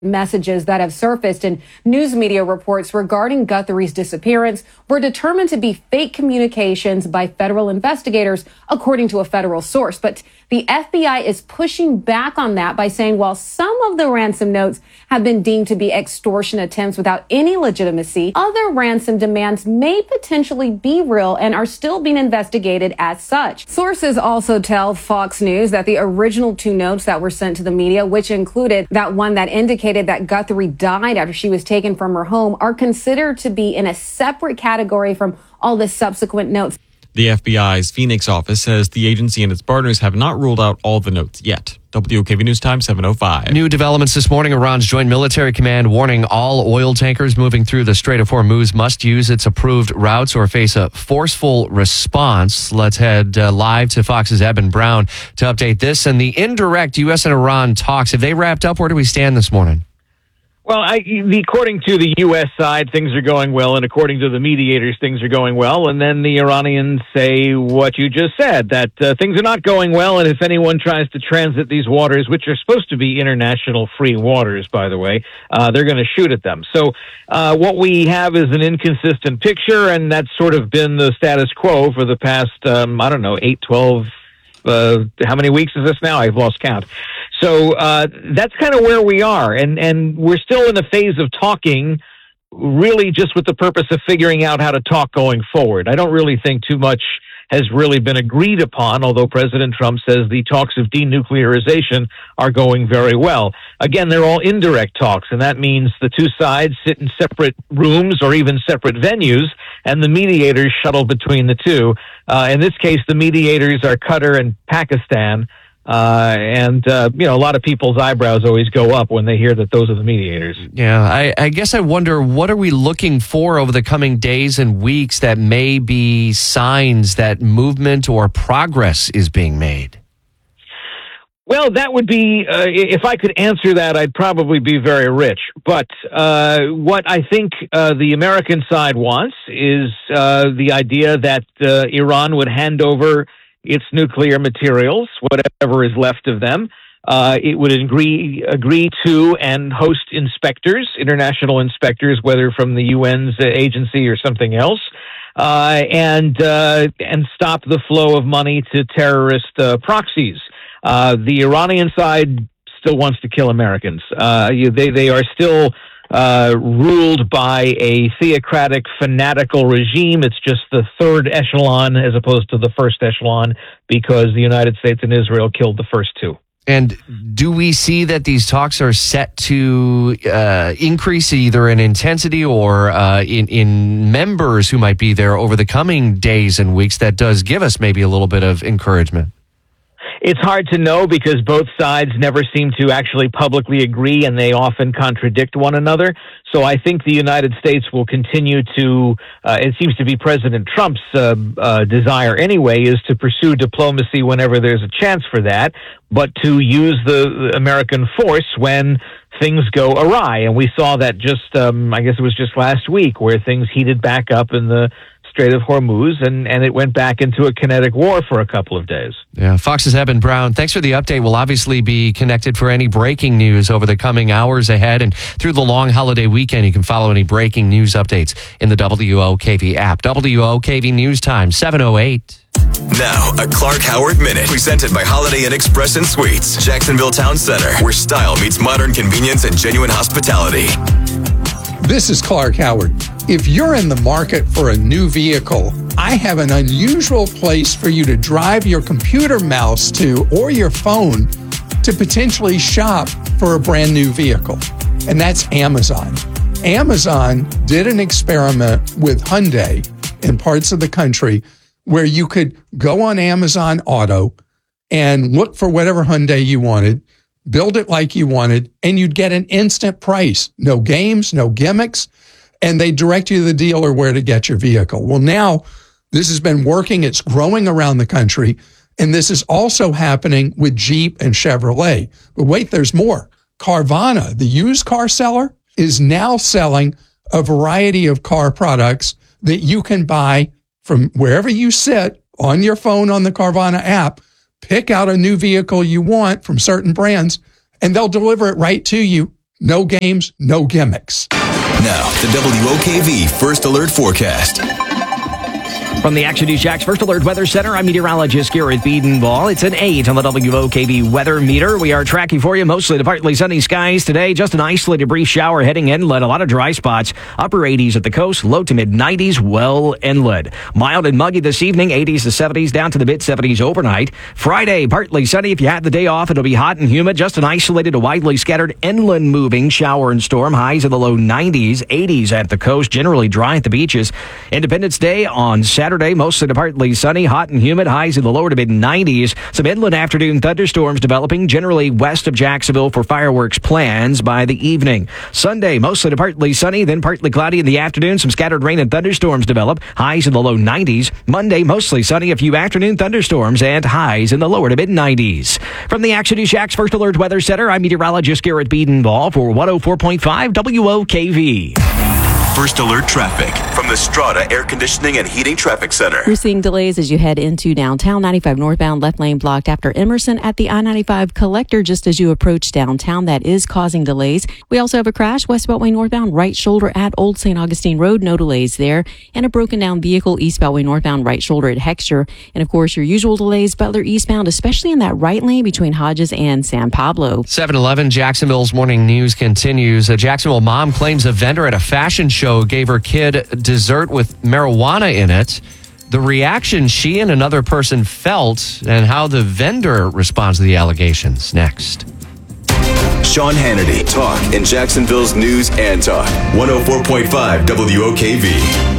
Messages that have surfaced in news media reports regarding Guthrie's disappearance were determined to be fake communications by federal investigators, according to a federal source. But the FBI is pushing back on that by saying while some of the ransom notes have been deemed to be extortion attempts without any legitimacy, other ransom demands may potentially be real and are still being investigated as such. Sources also tell Fox News that the original two notes that were sent to the media, which included that one that indicated that Guthrie died after she was taken from her home, are considered to be in a separate category from all the subsequent notes. The FBI's Phoenix office says the agency and its partners have not ruled out all the notes yet. WOKV News Time, 7:05. New developments this morning. Iran's Joint Military Command warning all oil tankers moving through the Strait of Hormuz must use its approved routes or face a forceful response. Let's head live to Fox's Eben Brown to update this. And the indirect U.S. and Iran talks, have they wrapped up? Where do we stand this morning? Well, according to the U.S. side, things are going well, and according to the mediators, things are going well. And then the Iranians say what you just said, that things are not going well, and if anyone tries to transit these waters, which are supposed to be international free waters, by the way, they're going to shoot at them. So what we have is an inconsistent picture, and that's sort of been the status quo for the past, 8, 12, how many weeks is this now? I've lost count. So that's kind of where we are, and we're still in a phase of talking, really just with the purpose of figuring out how to talk going forward. I don't really think too much has really been agreed upon, although President Trump says the talks of denuclearization are going very well. Again, they're all indirect talks, and that means the two sides sit in separate rooms or even separate venues, and the mediators shuttle between the two. In this case, the mediators are Qatar and Pakistan. A lot of people's eyebrows always go up when they hear that those are the mediators. Yeah, I guess I wonder, what are we looking for over the coming days and weeks that may be signs that movement or progress is being made? Well, that would be, if I could answer that, I'd probably be very rich. But what I think the American side wants is the idea that Iran would hand over its nuclear materials, whatever is left of them. It would agree to and host inspectors, international inspectors, whether from the UN's agency or something else, and stop the flow of money to terrorist proxies. The Iranian side still wants to kill Americans. They are still ruled by a theocratic, fanatical regime. It's just the third echelon as opposed to the first echelon because the United States and Israel killed the first two. And do we see that these talks are set to increase either in intensity or in members who might be there over the coming days and weeks? That does give us maybe a little bit of encouragement. It's hard to know because both sides never seem to actually publicly agree, and they often contradict one another. So I think the United States will continue to, it seems to be President Trump's desire anyway, is to pursue diplomacy whenever there's a chance for that, but to use the American force when things go awry. And we saw that just, I guess it was just last week, where things heated back up in the Strait of Hormuz, and it went back into a kinetic war for a couple of days. Yeah, Fox's Eben Brown, thanks for the update. We'll obviously be connected for any breaking news over the coming hours ahead, and through the long holiday weekend, you can follow any breaking news updates in the WOKV app. WOKV News Time, 7:08. Now, a Clark Howard Minute, presented by Holiday Inn Express and Suites, Jacksonville Town Center, where style meets modern convenience and genuine hospitality. This is Clark Howard. If you're in the market for a new vehicle, I have an unusual place for you to drive your computer mouse to or your phone to potentially shop for a brand new vehicle, and that's Amazon. Amazon did an experiment with Hyundai in parts of the country where you could go on Amazon Auto and look for whatever Hyundai you wanted, build it like you wanted, and you'd get an instant price. No games, no gimmicks, and they direct you to the dealer where to get your vehicle. Well, now this has been working. It's growing around the country, and this is also happening with Jeep and Chevrolet. But wait, there's more. Carvana, the used car seller, is now selling a variety of car products that you can buy from wherever you sit on your phone on the Carvana app. Pick out a new vehicle you want from certain brands, and they'll deliver it right to you No games, no gimmicks. Now, the WOKV First Alert Forecast. From the Action News Jax First Alert Weather Center, I'm meteorologist Garrett Biedenball. It's an 8 on the WOKV weather meter. We are tracking for you mostly to partly sunny skies today. Just an isolated brief shower heading inland. A lot of dry spots. Upper 80s at the coast, low to mid 90s well inland. Mild and muggy this evening, 80s to 70s, down to the mid 70s overnight. Friday, partly sunny. If you had the day off, it'll be hot and humid. Just an isolated to widely scattered inland moving shower and storm. Highs in the low 90s, 80s at the coast, generally dry at the beaches. Independence Day on Saturday, mostly to partly sunny, hot and humid, highs in the lower to mid 90s. Some inland afternoon thunderstorms developing generally west of Jacksonville for fireworks plans by the evening. Sunday, mostly to partly sunny, then partly cloudy in the afternoon. Some scattered rain and thunderstorms develop, highs in the low 90s. Monday, mostly sunny, a few afternoon thunderstorms and highs in the lower to mid 90s. From the Action News Jax First Alert Weather Center, I'm meteorologist Garrett Biedenball for 104.5 WOKV. First Alert Traffic from the Strata Air Conditioning and Heating Traffic Center. We're seeing delays as you head into downtown. 95 northbound, left lane blocked after Emerson at the I-95 collector just as you approach downtown. That is causing delays. We also have a crash west Beltway northbound, right shoulder at Old St. Augustine Road. No delays there. And a broken down vehicle east Beltway northbound, right shoulder at Hexter. And of course, your usual delays, Butler eastbound, especially in that right lane between Hodges and San Pablo. 7-Eleven, Jacksonville's morning news continues. A Jacksonville mom claims a vendor at a fashion show gave her kid dessert with marijuana in it. The reaction she and another person felt and how the vendor responds to the allegations. Next. Sean Hannity, talk in Jacksonville's news and talk. 104.5 WOKV.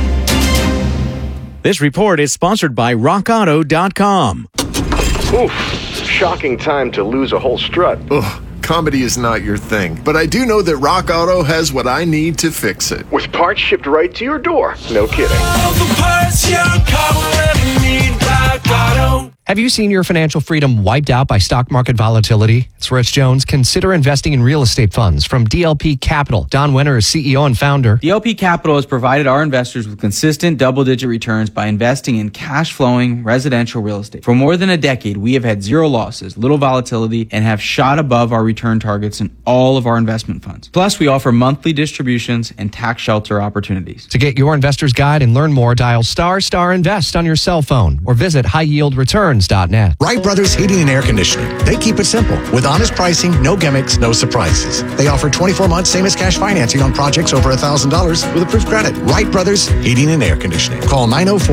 This report is sponsored by RockAuto.com. Oof, shocking time to lose a whole strut. Ugh. Comedy is not your thing, but I do know that Rock Auto has what I need to fix it. With parts shipped right to your door. No kidding. All the parts your car will ever need, Rock Auto. Have you seen your financial freedom wiped out by stock market volatility? It's Rich Jones. Consider investing in real estate funds from DLP Capital. Don Winter is CEO and founder. DLP Capital has provided our investors with consistent double-digit returns by investing in cash-flowing residential real estate. For more than a decade, we have had zero losses, little volatility, and have shot above our return targets in all of our investment funds. Plus, we offer monthly distributions and tax shelter opportunities. To get your investor's guide and learn more, dial **invest on your cell phone or visit highyieldreturns.net. Wright Brothers Heating and Air Conditioning. They keep it simple with honest pricing, no gimmicks, no surprises. They offer 24 months same as cash financing on projects over $1,000 with approved credit. Wright Brothers Heating and Air Conditioning. Call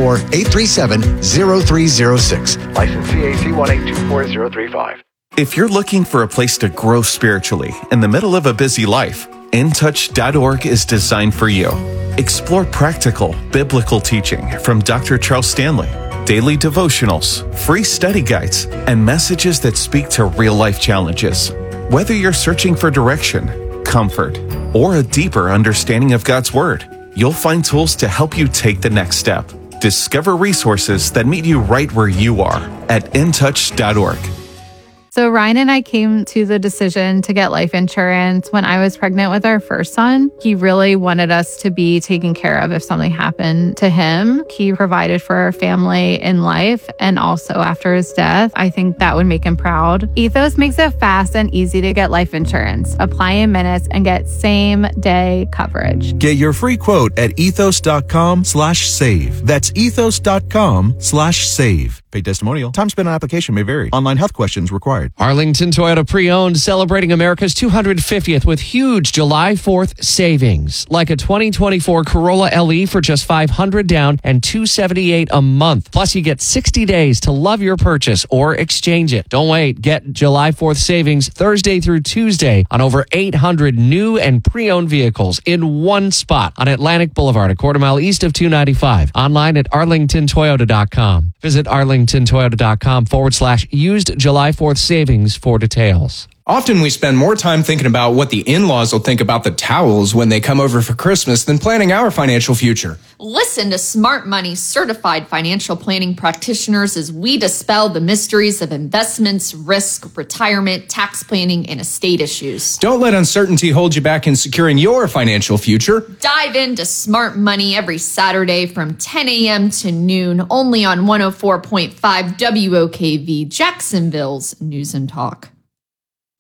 904-837-0306. License CAC 1824035. If you're looking for a place to grow spiritually in the middle of a busy life, InTouch.org is designed for you. Explore practical, biblical teaching from Dr. Charles Stanley, daily devotionals, free study guides, and messages that speak to real-life challenges. Whether you're searching for direction, comfort, or a deeper understanding of God's Word, you'll find tools to help you take the next step. Discover resources that meet you right where you are at InTouch.org. So Ryan and I came to the decision to get life insurance when I was pregnant with our first son. He really wanted us to be taken care of if something happened to him. He provided for our family in life and also after his death. I think that would make him proud. Ethos makes it fast and easy to get life insurance. Apply in minutes and get same-day coverage. Get your free quote at ethos.com/save. That's ethos.com/save. Paid testimonial. Time spent on application may vary. Online health questions required. Arlington Toyota Pre-Owned celebrating America's 250th with huge July 4th savings. Like a 2024 Corolla LE for just $500 down and $278 a month. Plus, you get 60 days to love your purchase or exchange it. Don't wait. Get July 4th savings Thursday through Tuesday on over 800 new and pre-owned vehicles in one spot on Atlantic Boulevard, a quarter mile east of 295. Online at arlingtontoyota.com. Visit arlingtontoyota.com/used July 4th savings for details. Often we spend more time thinking about what the in-laws will think about the towels when they come over for Christmas than planning our financial future. Listen to Smart Money's certified financial planning practitioners as we dispel the mysteries of investments, risk, retirement, tax planning, and estate issues. Don't let uncertainty hold you back in securing your financial future. Dive into Smart Money every Saturday from 10 a.m. to noon, only on 104.5 WOKV, Jacksonville's News and Talk.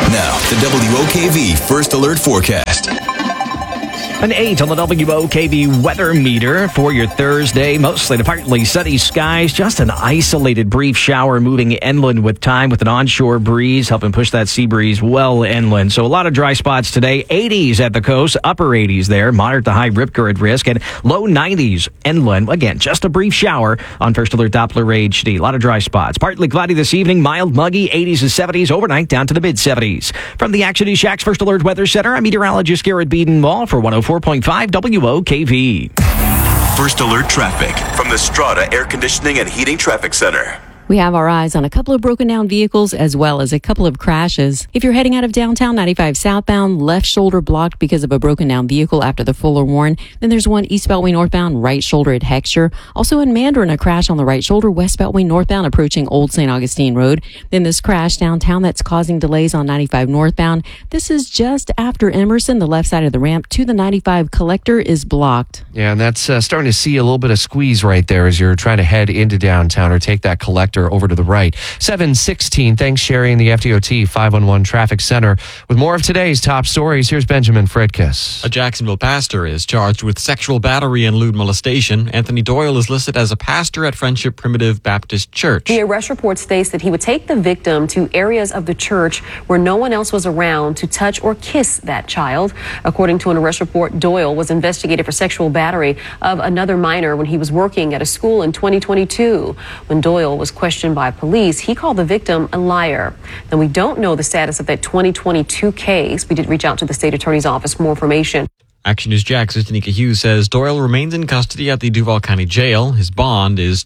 Now, the WOKV First Alert Forecast. An 8 on the WOKV weather meter for your Thursday. Mostly to partly sunny skies. Just an isolated brief shower moving inland with time with an onshore breeze helping push that sea breeze well inland. So a lot of dry spots today. 80s at the coast, upper 80s there. Moderate to high rip current risk and low 90s inland. Again, just a brief shower on First Alert Doppler HD. A lot of dry spots. Partly cloudy this evening. Mild, muggy. 80s and 70s. Overnight down to the mid 70s. From the Action News Shack's First Alert Weather Center, I'm meteorologist Garrett Beaton-Wall for 104.5 WOKV. First Alert Traffic from the Strata Air Conditioning and Heating Traffic Center. We have our eyes on a couple of broken down vehicles as well as a couple of crashes. If you're heading out of downtown 95 southbound, left shoulder blocked because of a broken down vehicle after the Fuller Warren. Then there's one East Beltway northbound, right shoulder at Heckscher. Also in Mandarin, a crash on the right shoulder, West Beltway northbound approaching Old St. Augustine Road. Then this crash downtown that's causing delays on 95 northbound. This is just after Emerson. The left side of the ramp to the 95 collector is blocked. Yeah, and that's starting to see a little bit of squeeze right there as you're trying to head into downtown or take that collector over to the right. 7:16. Thanks, Sherry, in the FDOT 511 Traffic Center. With more of today's top stories, here's Benjamin Fredkiss. A Jacksonville pastor is charged with sexual battery and lewd molestation. Anthony Doyle is listed as a pastor at Friendship Primitive Baptist Church. The arrest report states that he would take the victim to areas of the church where no one else was around to touch or kiss that child. According to an arrest report, Doyle was investigated for sexual battery of another minor when he was working at a school in 2022. When Doyle was questioned by police, he called the victim a liar. Now, we don't know the status of that 2022 case. We did reach out to the state attorney's office for more information. Action News Jax's Danica Hughes says Doyle remains in custody at the Duval County Jail. His bond is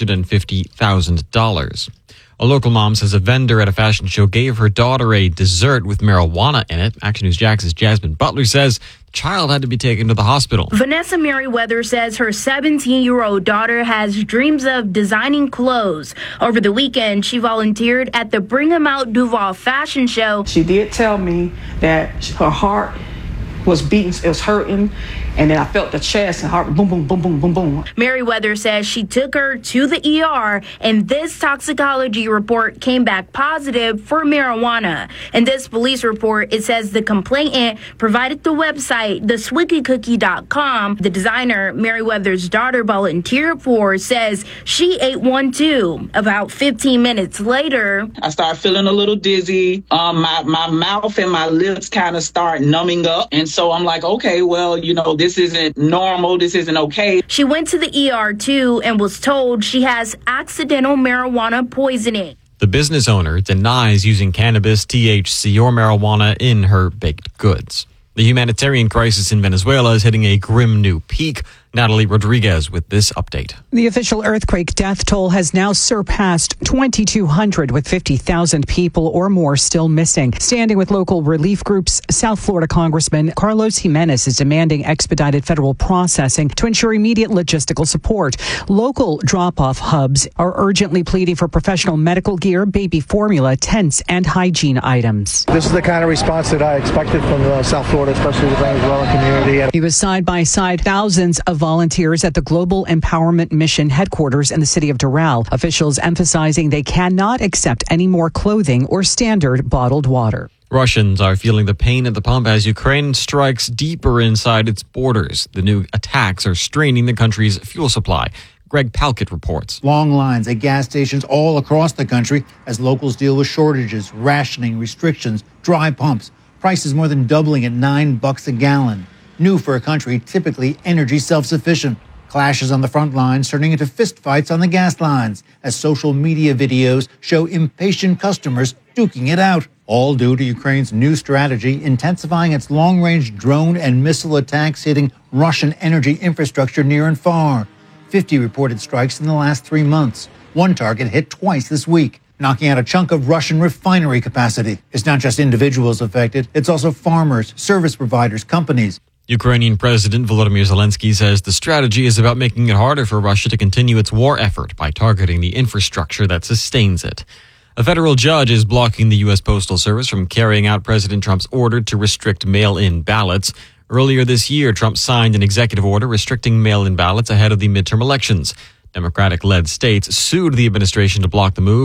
$250,000. A local mom says a vendor at a fashion show gave her daughter a dessert with marijuana in it. Action News Jax's Jasmine Butler says the child had to be taken to the hospital. Vanessa Merriweather says her 17-year-old daughter has dreams of designing clothes. Over the weekend, she volunteered at the Bring 'Em Out Duval fashion show. She did tell me that her heart was beating, it was hurting, and then I felt the chest and heart boom, boom, boom, boom, boom, boom. Merriweather says she took her to the ER, and this toxicology report came back positive for marijuana. In this police report, it says the complainant provided the website, theswiggycookie.com. The designer Merriweather's daughter volunteered for says she ate one too. About 15 minutes later, I started feeling a little dizzy. My mouth and my lips kind of start numbing up, and so I'm like, okay, well, this isn't normal. This isn't okay. She went to the ER too and was told she has accidental marijuana poisoning. The business owner denies using cannabis, THC, or marijuana in her baked goods. The humanitarian crisis in Venezuela is hitting a grim new peak. Natalie Rodriguez with this update. The official earthquake death toll has now surpassed 2,200, with 50,000 people or more still missing. Standing with local relief groups, South Florida Congressman Carlos Jimenez is demanding expedited federal processing to ensure immediate logistical support. Local drop-off hubs are urgently pleading for professional medical gear, baby formula, tents, and hygiene items. This is the kind of response that I expected from South Florida, especially the Venezuelan community. He was side by side thousands of volunteers at the Global Empowerment Mission headquarters in the city of Doral. Officials emphasizing they cannot accept any more clothing or standard bottled water. Russians are feeling the pain at the pump as Ukraine strikes deeper inside its borders. The new attacks are straining the country's fuel supply. Greg Palkett reports. Long lines at gas stations all across the country as locals deal with shortages, rationing, restrictions, dry pumps. Prices more than doubling at $9 a gallon. New for a country typically energy self-sufficient. Clashes on the front lines turning into fistfights on the gas lines as social media videos show impatient customers duking it out. All due to Ukraine's new strategy intensifying its long-range drone and missile attacks hitting Russian energy infrastructure near and far. 50 reported strikes in the last 3 months. One target hit twice this week, knocking out a chunk of Russian refinery capacity. It's not just individuals affected, it's also farmers, service providers, companies. Ukrainian President Volodymyr Zelensky says the strategy is about making it harder for Russia to continue its war effort by targeting the infrastructure that sustains it. A federal judge is blocking the U.S. Postal Service from carrying out President Trump's order to restrict mail-in ballots. Earlier this year, Trump signed an executive order restricting mail-in ballots ahead of the midterm elections. Democratic-led states sued the administration to block the move.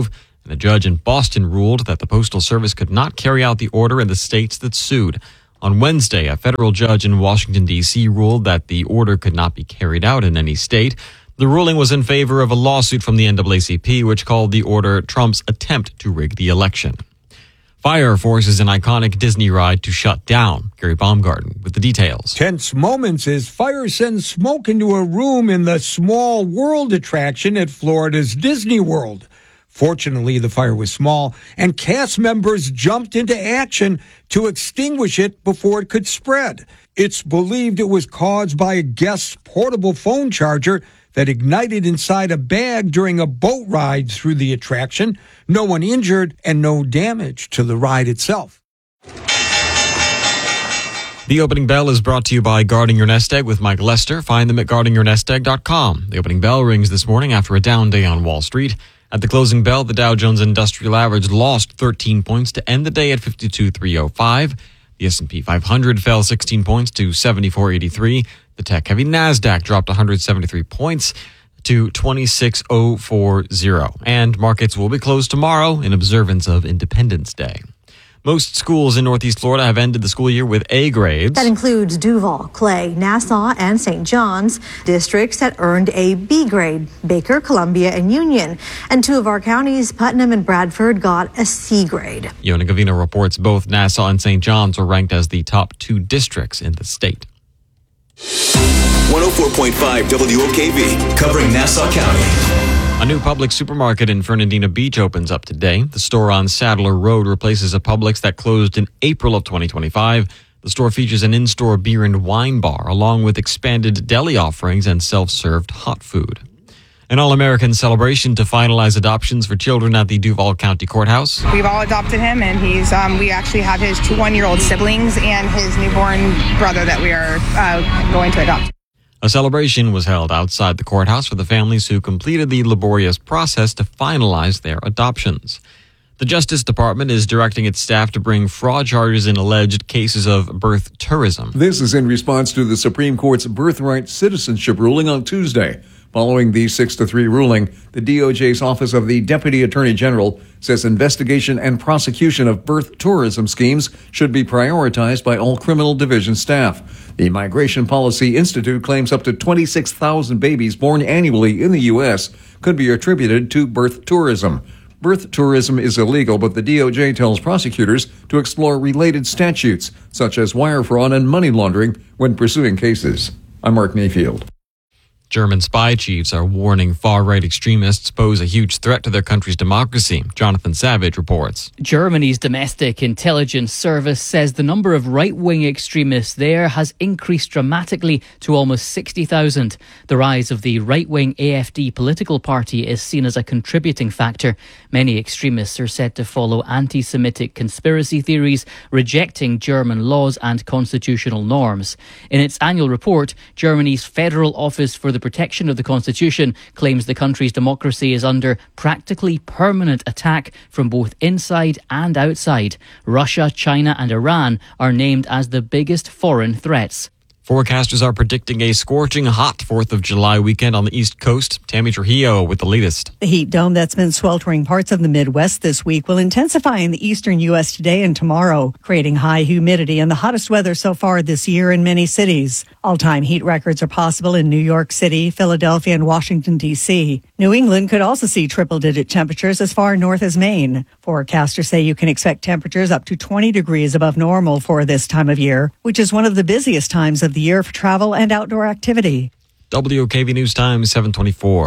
And a judge in Boston ruled that the Postal Service could not carry out the order in the states that sued. On Wednesday, a federal judge in Washington, D.C. ruled that the order could not be carried out in any state. The ruling was in favor of a lawsuit from the NAACP, which called the order Trump's attempt to rig the election. Fire forces an iconic Disney ride to shut down. Gary Baumgarten with the details. Tense moments as fire sends smoke into a room in the Small World attraction at Florida's Disney World. Fortunately, the fire was small, and cast members jumped into action to extinguish it before it could spread. It's believed it was caused by a guest's portable phone charger that ignited inside a bag during a boat ride through the attraction. No one injured and no damage to the ride itself. The opening bell is brought to you by Guarding Your Nest Egg with Mike Lester. Find them at guardingyournestegg.com. The opening bell rings this morning after a down day on Wall Street. At the closing bell, the Dow Jones Industrial Average lost 13 points to end the day at 52,305. The S&P 500 fell 16 points to 7483. The tech-heavy NASDAQ dropped 173 points to 26,040. And markets will be closed tomorrow in observance of Independence Day. Most schools in Northeast Florida have ended the school year with A grades. That includes Duval, Clay, Nassau, and St. John's. Districts that earned a B grade, Baker, Columbia, and Union. And two of our counties, Putnam and Bradford, got a C grade. Yona Gavino reports both Nassau and St. John's were ranked as the top two districts in the state. 104.5 WOKV, covering Nassau County. A new Publix supermarket in Fernandina Beach opens up today. The store on Sadler Road replaces a Publix that closed in April of 2025. The store features an in-store beer and wine bar, along with expanded deli offerings and self-served hot food. An all-American celebration to finalize adoptions for children at the Duval County Courthouse. We've all adopted him, and we actually have his 2 one-year-old siblings and his newborn brother that we are going to adopt. A celebration was held outside the courthouse for the families who completed the laborious process to finalize their adoptions. The Justice Department is directing its staff to bring fraud charges in alleged cases of birth tourism. This is in response to the Supreme Court's birthright citizenship ruling on Tuesday. Following the 6-3 ruling, the DOJ's Office of the Deputy Attorney General says investigation and prosecution of birth tourism schemes should be prioritized by all criminal division staff. The Migration Policy Institute claims up to 26,000 babies born annually in the U.S. could be attributed to birth tourism. Birth tourism is illegal, but the DOJ tells prosecutors to explore related statutes, such as wire fraud and money laundering, when pursuing cases. I'm Mark Mayfield. German spy chiefs are warning far-right extremists pose a huge threat to their country's democracy. Jonathan Savage reports. Germany's domestic intelligence service says the number of right-wing extremists there has increased dramatically to almost 60,000. The rise of the right-wing AfD political party is seen as a contributing factor. Many extremists are said to follow anti-Semitic conspiracy theories, rejecting German laws and constitutional norms. In its annual report, Germany's Federal Office for the Protection of the Constitution claims the country's democracy is under practically permanent attack from both inside and outside. Russia, China and Iran are named as the biggest foreign threats. Forecasters are predicting a scorching hot 4th of July weekend on the East Coast. Tammy Trujillo with the latest. The heat dome that's been sweltering parts of the Midwest this week will intensify in the eastern U.S. today and tomorrow, creating high humidity and the hottest weather so far this year in many cities. All-time heat records are possible in New York City, Philadelphia, and Washington, D.C. New England could also see triple-digit temperatures as far north as Maine. Forecasters say you can expect temperatures up to 20 degrees above normal for this time of year, which is one of the busiest times of the year for travel and outdoor activity. WOKV News Time, 7:24.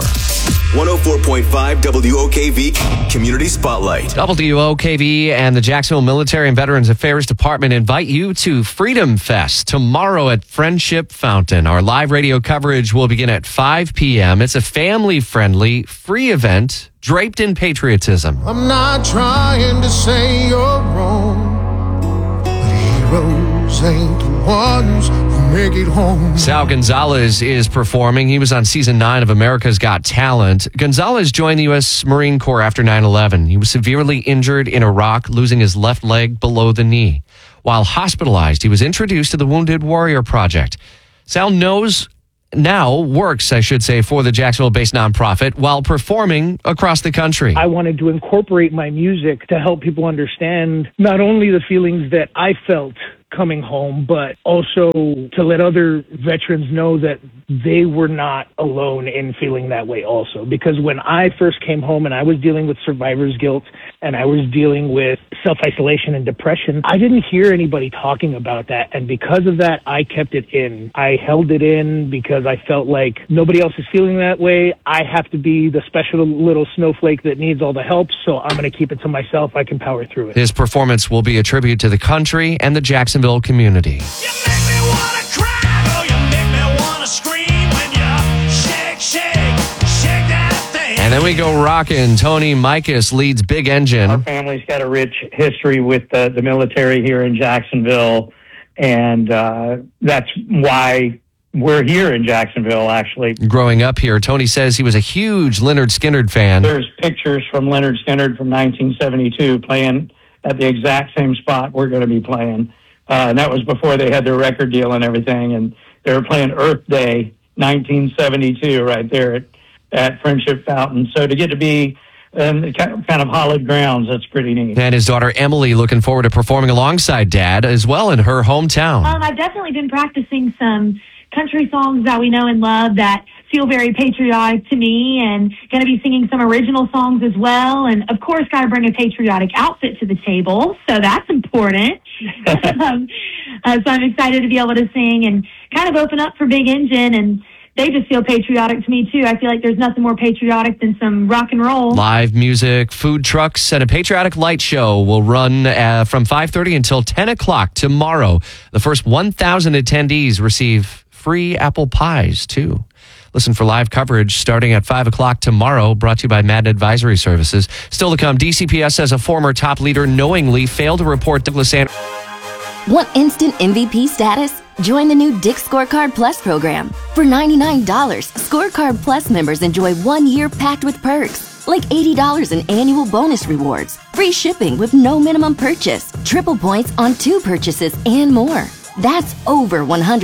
104.5 WOKV Community Spotlight. WOKV and the Jacksonville Military and Veterans Affairs Department invite you to Freedom Fest tomorrow at Friendship Fountain. Our live radio coverage will begin at 5 p.m. It's a family-friendly, free event draped in patriotism. I'm not trying to say you're wrong, but heroes ain't the ones who make it home. Sal Gonzalez is performing. He was on season 9 of America's Got Talent. Gonzalez joined the U.S. Marine Corps after 9/11. He was severely injured in Iraq, losing his left leg below the knee. While hospitalized, he was introduced to the Wounded Warrior Project. Sal knows works for the Jacksonville-based nonprofit while performing across the country. I wanted to incorporate my music to help people understand not only the feelings that I felt coming home, but also to let other veterans know that they were not alone in feeling that way also. Because when I first came home and I was dealing with survivor's guilt and I was dealing with self-isolation and depression, I didn't hear anybody talking about that. And because of that, I kept it in. I held it in because I felt like nobody else is feeling that way. I have to be the special little snowflake that needs all the help, so I'm going to keep it to myself. I can power through it. His performance will be a tribute to the country and the Jacksonville community. And then we go rockin'. Tony Mikas leads Big Engine. Our family's got a rich history with the military here in Jacksonville, and that's why we're here in Jacksonville, actually. Growing up here, Tony says he was a huge Lynyrd Skynyrd fan. There's pictures from Lynyrd Skynyrd from 1972 playing at the exact same spot we're going to be playing. And that was before they had their record deal and everything, and they were playing Earth Day 1972 right there at Friendship Fountain. So to get to be in kind of hallowed grounds, that's pretty neat. And his daughter Emily looking forward to performing alongside Dad as well in her hometown. I've definitely been practicing some country songs that we know and love that feel very patriotic to me, and going to be singing some original songs as well. And of course, got to bring a patriotic outfit to the table, so that's important. So I'm excited to be able to sing and kind of open up for Big Engine, and they just feel patriotic to me too. I feel like there's nothing more patriotic than some rock and roll. Live music, food trucks, and a patriotic light show will run from 5:30 until 10 o'clock tomorrow. The first 1,000 attendees receive free apple pies too. Listen for live coverage starting at 5 o'clock tomorrow, brought to you by Madden Advisory Services. Still to come, DCPS says a former top leader knowingly failed to report Douglas Anderson. Want instant MVP status? Join the new Dick's Scorecard Plus program. For $99, Scorecard Plus members enjoy 1 year packed with perks, like $80 in annual bonus rewards, free shipping with no minimum purchase, triple points on 2 purchases, and more. That's over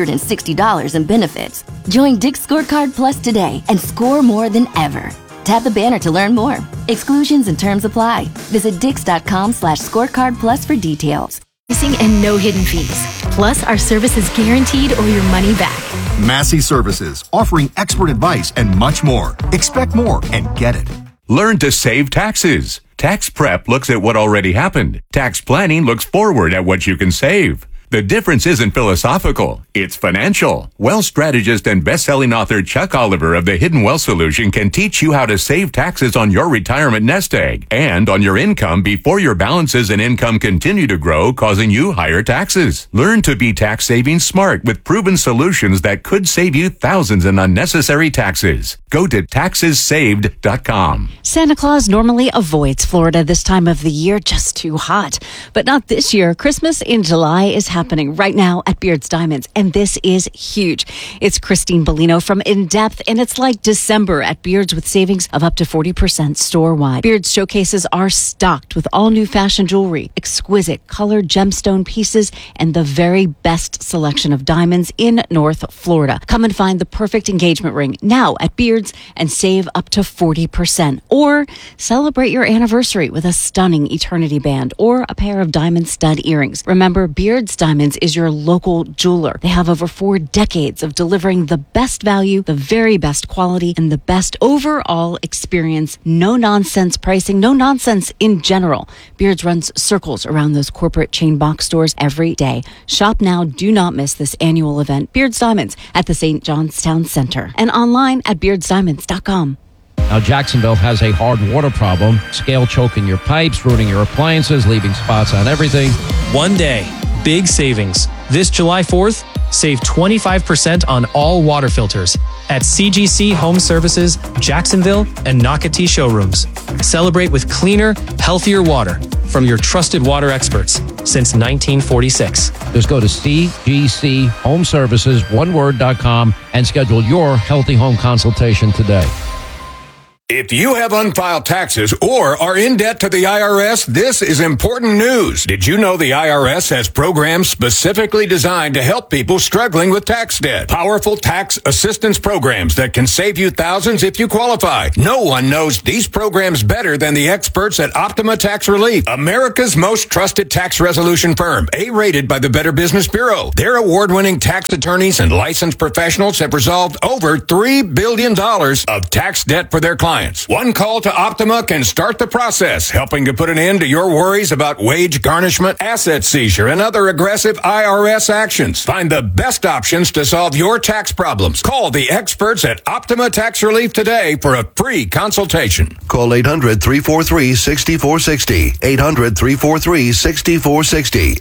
$160 in benefits. Join Dick's Scorecard Plus today and score more than ever. Tap the banner to learn more. Exclusions and terms apply. Visit dix.com/scorecard plus for details. And no hidden fees. Plus, our service is guaranteed or your money back. Massey Services, offering expert advice and much more. Expect more and get it. Learn to save taxes. Tax prep looks at what already happened. Tax planning looks forward at what you can save. The difference isn't philosophical, it's financial. Wealth strategist and best-selling author Chuck Oliver of the Hidden Wealth Solution can teach you how to save taxes on your retirement nest egg and on your income before your balances and income continue to grow, causing you higher taxes. Learn to be tax saving smart with proven solutions that could save you thousands in unnecessary taxes. Go to taxessaved.com. Santa Claus normally avoids Florida this time of the year, just too hot. But not this year. Christmas in July is happening right now at Beard's Diamonds, and this is huge. It's Christine Bellino from In Depth, and it's like December at Beard's with savings of up to 40% store-wide. Beard's showcases are stocked with all new fashion jewelry, exquisite colored gemstone pieces, and the very best selection of diamonds in North Florida. Come and find the perfect engagement ring now at Beard's and save up to 40%. Or celebrate your anniversary with a stunning eternity band or a pair of diamond stud earrings. Remember, Beard's Diamonds is your local jeweler. They have over 4 decades of delivering the best value, the very best quality, and the best overall experience. No nonsense pricing, no nonsense in general. Beard's runs circles around those corporate chain box stores every day. Shop now. Do not miss this annual event. Beard's Diamonds at the St. John's Town Center and online at beardsdiamonds.com. Now, Jacksonville has a hard water problem. Scale choking your pipes, ruining your appliances, leaving spots on everything. One day, big savings. This July 4th, save 25% on all water filters at CGC Home Services, Jacksonville, and Nocatee showrooms. Celebrate with cleaner, healthier water from your trusted water experts since 1946. Just go to cgchomeservices, oneword.com, and schedule your healthy home consultation today. If you have unfiled taxes or are in debt to the IRS, this is important news. Did you know the IRS has programs specifically designed to help people struggling with tax debt? Powerful tax assistance programs that can save you thousands if you qualify. No one knows these programs better than the experts at Optima Tax Relief, America's most trusted tax resolution firm, A-rated by the Better Business Bureau. Their award-winning tax attorneys and licensed professionals have resolved over $3 billion of tax debt for their clients. One call to Optima can start the process, helping to put an end to your worries about wage garnishment, asset seizure, and other aggressive IRS actions. Find the best options to solve your tax problems. Call the experts at Optima Tax Relief today for a free consultation. Call 800-343-6460. 800-343-6460.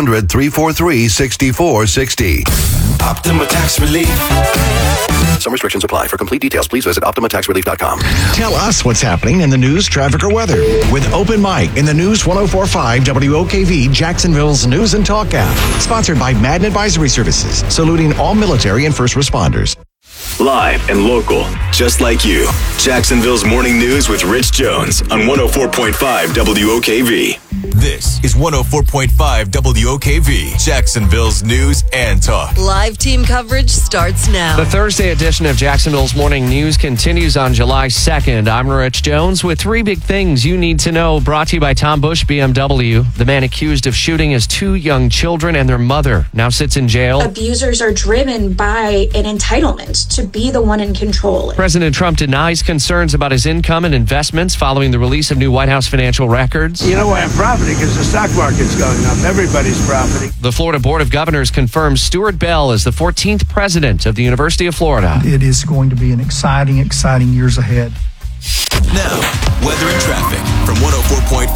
800-343-6460. Optima Tax Relief. Some restrictions apply. For complete details, please visit OptimaTaxRelief.com. Tell us what's happening in the news, traffic, or weather with Open Mic in the News 104.5 WOKV Jacksonville's News and Talk app. Sponsored by Madden Advisory Services, saluting all military and first responders. Live and local, just like you. Jacksonville's Morning News with Rich Jones on 104.5 WOKV. This is 104.5 WOKV, Jacksonville's News and Talk. Live team coverage starts now. The Thursday edition of Jacksonville's Morning News continues on July 2nd. I'm Rich Jones with three big things you need to know, brought to you by Tom Bush BMW. The man accused of shooting his two young children and their mother now sits in jail. Abusers are driven by an entitlement to be the one in control. President Trump denies concerns about his income and investments following the release of new White House financial records. You know why I'm profiting? Because the stock market's going up. Everybody's profiting. The Florida Board of Governors confirms Stuart Bell as the 14th president of the University of Florida. It is going to be an exciting years ahead. Now, weather and traffic from 104.5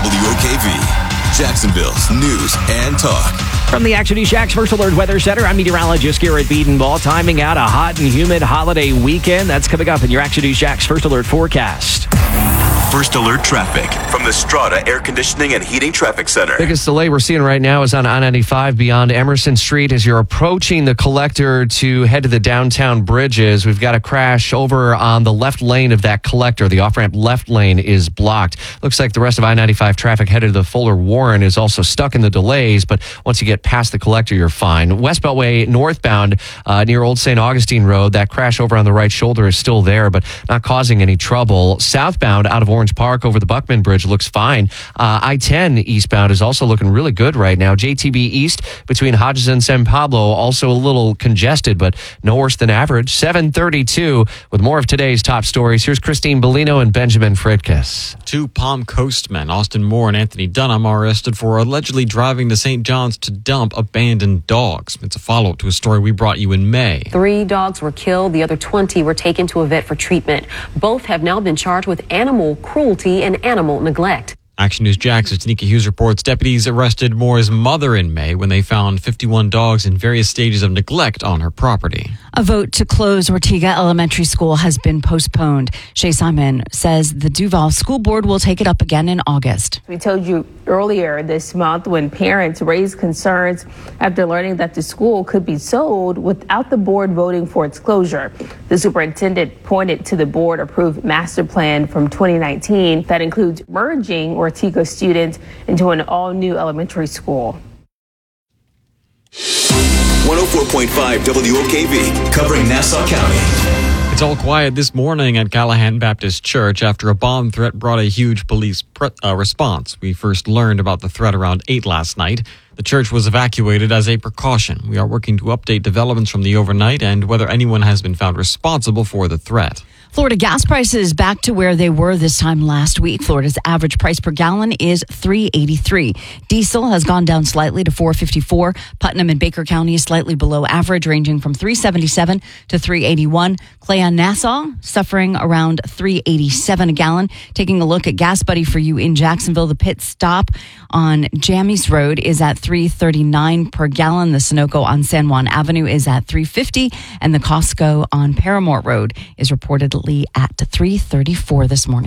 WOKV, Jacksonville's News and Talk. From the Action News Shacks First Alert Weather Center, I'm meteorologist Garrett Bedenbaugh, timing out a hot and humid holiday weekend. That's coming up in your Action News Shacks First Alert forecast. First Alert traffic from the Strata Air Conditioning and Heating Traffic Center. Biggest delay we're seeing right now is on I-95 beyond Emerson Street as you're approaching the collector to head to the downtown bridges. We've got a crash over on the left lane of that collector. The off-ramp left lane is blocked. Looks like the rest of I-95 traffic headed to the Fuller Warren is also stuck in the delays, but once you get past the collector, you're fine. West Beltway northbound near Old St. Augustine Road, that crash over on the right shoulder is still there, but not causing any trouble. Southbound out of Orange Park over the Buckman Bridge looks fine. I-10 eastbound is also looking really good right now. JTB East between Hodges and San Pablo also a little congested, but no worse than average. 7:32 with more of today's top stories. Here's Christine Bellino and Benjamin Fritkus. Two Palm Coast men, Austin Moore and Anthony Dunham, are arrested for allegedly driving to St. John's to dump abandoned dogs. It's a follow-up to a story we brought you in May. 3 dogs were killed. The other 20 were taken to a vet for treatment. Both have now been charged with animal cruelty and animal neglect. Action News Jackson's Nika Hughes reports deputies arrested Moore's mother in May when they found 51 dogs in various stages of neglect on her property. A vote to close Ortega Elementary School has been postponed. Shay Simon says the Duval School Board will take it up again in August. We told you earlier this month when parents raised concerns after learning that the school could be sold without the board voting for its closure. The superintendent pointed to the board-approved master plan from 2019 that includes merging Ortega students into an all-new elementary school. 104.5 WOKV, covering Nassau County. It's all quiet this morning at Callahan Baptist Church after a bomb threat brought a huge police response. We first learned about the threat around 8 last night. The church was evacuated as a precaution. We are working to update developments from the overnight and whether anyone has been found responsible for the threat. Florida gas prices back to where they were this time last week. Florida's average price per gallon is $3.83. Diesel has gone down slightly to $4.54. Putnam and Baker County is slightly below average, ranging from $3.77 to $3.81. Clay on Nassau suffering around $3.87 a gallon. Taking a look at Gas Buddy for you in Jacksonville, the pit stop on Jammies Road is at $3.39 per gallon. The Sunoco on San Juan Avenue is at $3.50, and the Costco on Paramore Road is reportedly at $3.34 this morning.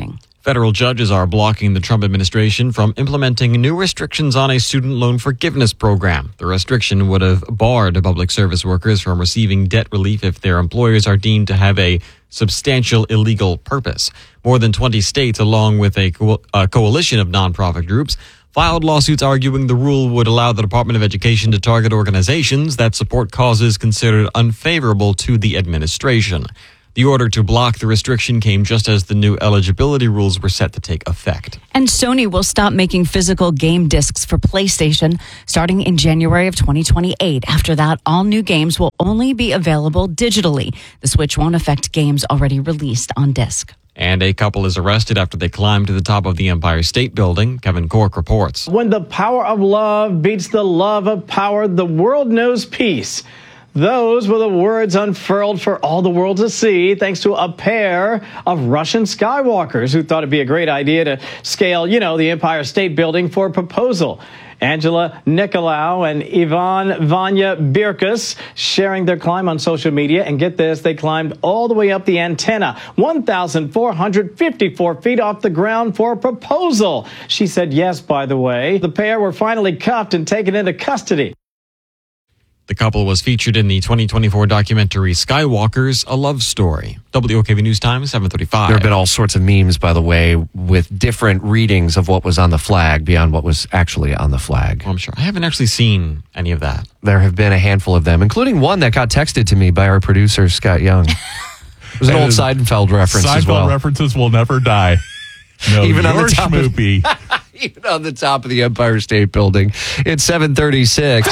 Federal judges are blocking the Trump administration from implementing new restrictions on a student loan forgiveness program. The restriction would have barred public service workers from receiving debt relief if their employers are deemed to have a substantial illegal purpose. More than 20 states, along with a coalition of nonprofit groups, filed lawsuits arguing the rule would allow the Department of Education to target organizations that support causes considered unfavorable to the administration. The order to block the restriction came just as the new eligibility rules were set to take effect. And Sony will stop making physical game discs for PlayStation starting in January of 2028. After that, all new games will only be available digitally. The switch won't affect games already released on disc. And a couple is arrested after they climbed to the top of the Empire State Building. Kevin Cork reports. When the power of love beats the love of power, the world knows peace. Those were the words unfurled for all the world to see, thanks to a pair of Russian skywalkers who thought it'd be a great idea to scale, the Empire State Building for a proposal. Angela Nicolau and Ivan Vanya Birkus sharing their climb on social media. And get this, they climbed all the way up the antenna, 1,454 feet off the ground for a proposal. She said yes, by the way. The pair were finally cuffed and taken into custody. The couple was featured in the 2024 documentary Skywalkers, A Love Story. WOKV News Time, 7:35. There have been all sorts of memes, by the way, with different readings of what was on the flag beyond what was actually on the flag. Well, I'm sure. I haven't actually seen any of that. There have been a handful of them, including one that got texted to me by our producer, Scott Young. It was an old Seinfeld reference as well. Seinfeld references will never die. No, even on the top schmoopy. Even on the top of the Empire State Building. It's 7:36.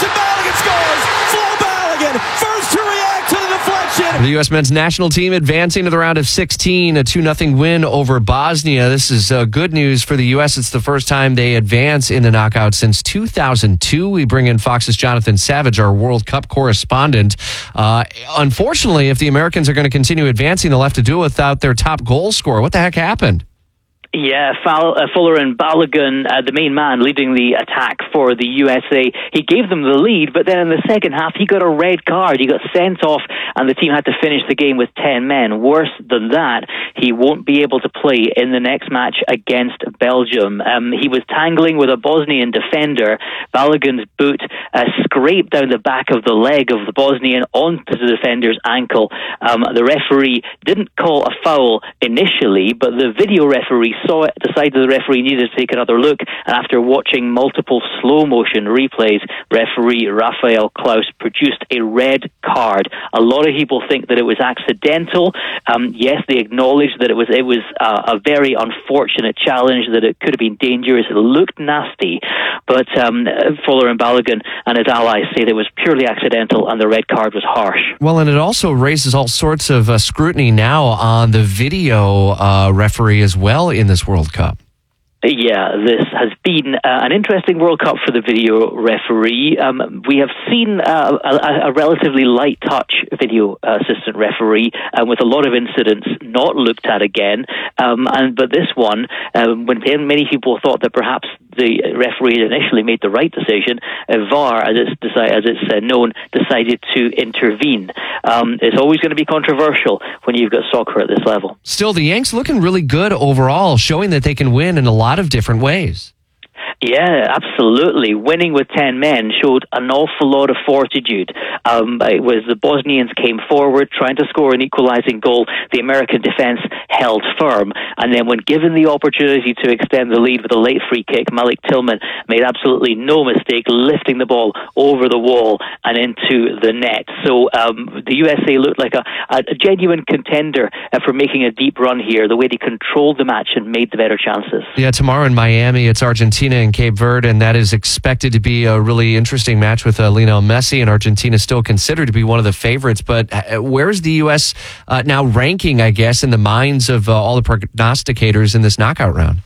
First to react to the deflection. The U.S. men's national team advancing to the round of 16, a 2-0 win over Bosnia. This is good news for the U.S. It's the first time they advance in the knockout since 2002. We bring in Fox's Jonathan Savage, our World Cup correspondent. Unfortunately, if the Americans are going to continue advancing, they'll have to do it without their top goal scorer. What the heck happened? Yeah, Fuller and Balogun, the main man leading the attack for the USA, he gave them the lead, but then in the second half, he got a red card. He got sent off, and the team had to finish the game with 10 men. Worse than that, he won't be able to play in the next match against Belgium. He was tangling with a Bosnian defender. Balogun's boot scraped down the back of the leg of the Bosnian onto the defender's ankle. The referee didn't call a foul initially, but the video referee saw it, decided the referee needed to take another look, and after watching multiple slow-motion replays, referee Rafael Klaus produced a red card. A lot of people think that it was accidental. Yes, they acknowledged that it was a very unfortunate challenge, that it could have been dangerous. It looked nasty, but Fuller and Balogun and his allies say that it was purely accidental, and the red card was harsh. Well, and it also raises all sorts of scrutiny now on the video referee as well in this World Cup. Yeah, this has been an interesting World Cup for the video referee. We have seen a relatively light touch video assistant referee with a lot of incidents not looked at again. But this one, when many people thought that perhaps the referee had initially made the right decision, VAR, as it's known, decided to intervene. It's always going to be controversial when you've got soccer at this level. Still, the Yanks looking really good overall, showing that they can win in a lot of different ways. Yeah, absolutely. Winning with 10 men showed an awful lot of fortitude. It was the Bosnians came forward trying to score an equalizing goal. The American defense held firm. And then when given the opportunity to extend the lead with a late free kick, Malik Tillman made absolutely no mistake, lifting the ball over the wall and into the net. So the USA looked like a genuine contender for making a deep run here, the way they controlled the match and made the better chances. Yeah, tomorrow in Miami, it's Argentina and Cape Verde, and that is expected to be a really interesting match with Lionel Messi, and Argentina is still considered to be one of the favorites. But where's the U.S. Now ranking, I guess, in the minds of all the prognosticators in this knockout round?